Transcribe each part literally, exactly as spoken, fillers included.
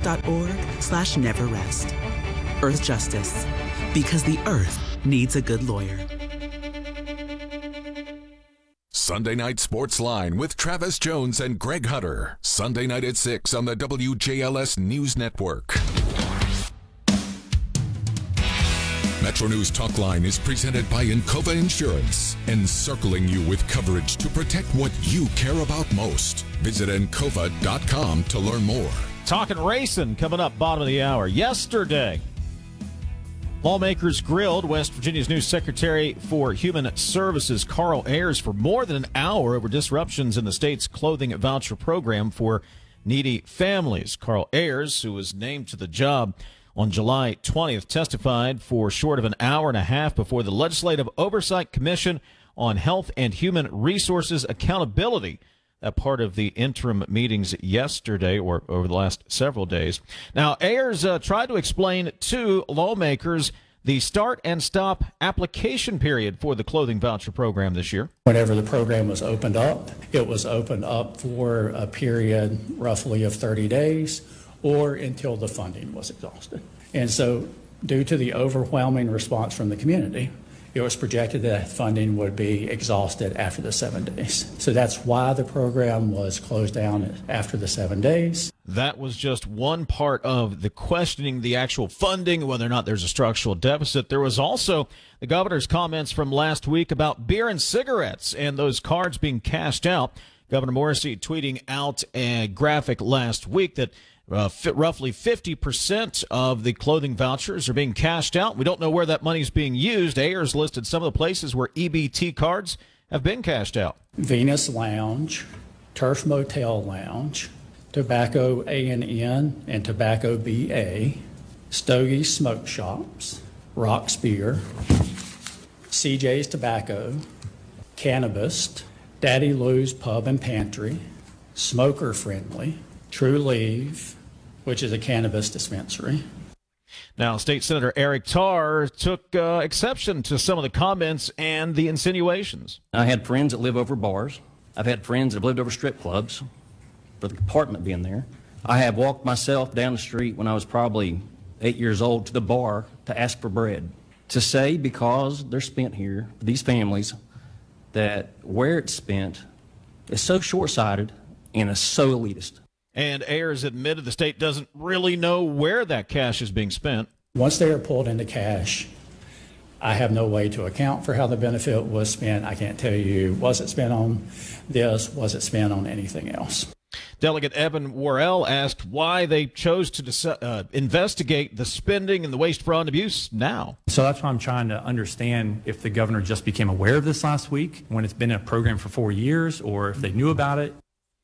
earth.org slash never rest. Earth Justice, because the earth needs a good lawyer. Sunday Night Sports Line with Travis Jones and Greg Hutter. Sunday night at six on the W J L S News Network. Metro News Talk Line is presented by Encova Insurance, encircling you with coverage to protect what you care about most. Visit encova dot com to learn more. Talking racing coming up bottom of the hour. Yesterday, lawmakers grilled West Virginia's new Secretary for Human Services, Carl Ayers, for more than an hour over disruptions in the state's clothing voucher program for needy families. Carl Ayers, who was named to the job on July twentieth, testified for short of an hour and a half before the Legislative Oversight Commission on Health and Human Resources Accountability, that part of the interim meetings yesterday or over the last several days. Now, Ayers uh, tried to explain to lawmakers the start and stop application period for the clothing voucher program this year. Whenever the program was opened up, it was opened up for a period roughly of thirty days or until the funding was exhausted. And so due to the overwhelming response from the community, it was projected that funding would be exhausted after the seven days. So that's why the program was closed down after the seven days. That was just one part of the questioning the actual funding, whether or not there's a structural deficit. There was also the governor's comments from last week about beer and cigarettes and those cards being cashed out. Governor Morrissey tweeting out a graphic last week that Uh, f- roughly fifty percent of the clothing vouchers are being cashed out. We don't know where that money is being used. Ayers listed some of the places where E B T cards have been cashed out. Venus Lounge, Turf Motel Lounge, Tobacco A and N and Tobacco B A, Stogie Smoke Shops, Rock's Beer, C J's Tobacco, Cannabis, Daddy Lou's Pub and Pantry, Smoker Friendly, True Leave, which is a cannabis dispensary. Now, State Senator Eric Tarr took uh, exception to some of the comments and the insinuations. I had friends that live over bars. I've had friends that have lived over strip clubs for the apartment being there. I have walked myself down the street when I was probably eight years old to the bar to ask for bread. To say because they're spent here, these families, that where it's spent is so short-sighted and is so elitist. And Ayers admitted the state doesn't really know where that cash is being spent. Once they are pulled into cash, I have no way to account for how the benefit was spent. I can't tell you, was it spent on this? Was it spent on anything else? Delegate Evan Worrell asked why they chose to deci- uh, investigate the spending and the waste, fraud, and abuse now. So that's why I'm trying to understand if the governor just became aware of this last week when it's been in a program for four years or if they knew about it.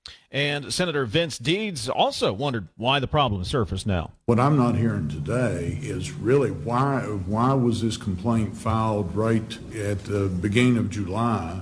And Senator Vince Deeds also wondered why the problem surfaced now. What I'm not hearing today is really why why was this complaint filed right at the beginning of July,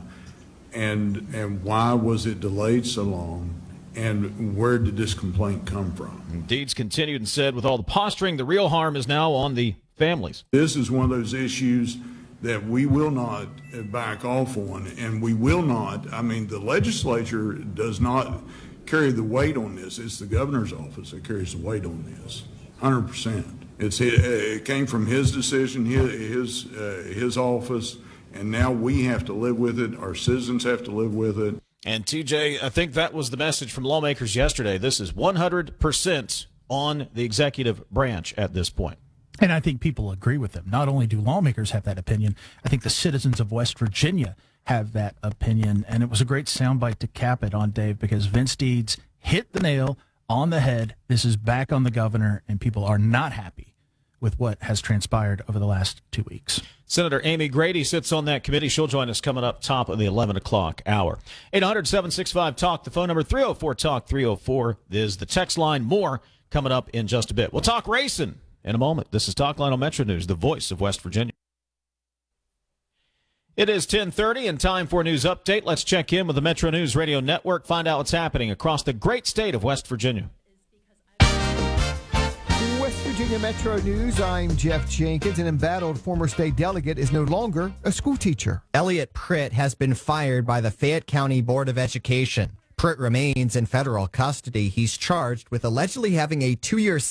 and and why was it delayed so long, and where did this complaint come from? Deeds continued and said, with all the posturing, the real harm is now on the families. This is one of those issues that we will not back off on, and we will not, I mean, the legislature does not carry the weight on this. It's the governor's office that carries the weight on this, one hundred percent. It's, it came from his decision, his, his, uh, his office, and now we have to live with it. Our citizens have to live with it. And T J, I think that was the message from lawmakers yesterday. This is one hundred percent on the executive branch at this point. And I think people agree with them. Not only do lawmakers have that opinion, I think the citizens of West Virginia have that opinion. And it was a great soundbite to cap it on, Dave, because Vince Deeds hit the nail on the head. This is back on the governor, and people are not happy with what has transpired over the last two weeks. Senator Amy Grady sits on that committee. She'll join us coming up top of the eleven o'clock hour. eight hundred, seven six five, talk. The phone number three oh four, talk, three oh four is the text line. More coming up in just a bit. We'll talk racing in a moment. This is Talk Line on Metro News, the voice of West Virginia. It is ten thirty and time for a news update. Let's check in with the Metro News Radio Network, find out what's happening across the great state of West Virginia. West Virginia Metro News, I'm Jeff Jenkins. An embattled former state delegate is no longer a school teacher. Elliot Pritt has been fired by the Fayette County Board of Education. Pritt remains in federal custody. He's charged with allegedly having a two-year